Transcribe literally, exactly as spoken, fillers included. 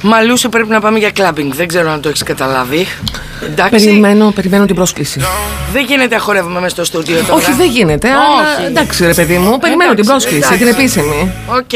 Μαλούσο, πρέπει να πάμε για κλάμπινγκ. Δεν ξέρω αν το έχεις καταλάβει. Εντάξει. Περιμένω, περιμένω την πρόσκληση. Δεν γίνεται να χορεύουμε μέσα στο στούντιο τώρα. Όχι, δεν γίνεται. Όχι. Αλλά εντάξει, ρε παιδί μου, περιμένω Εντάξει, την πρόσκληση, εντάξει. την επίσημη. Οκ.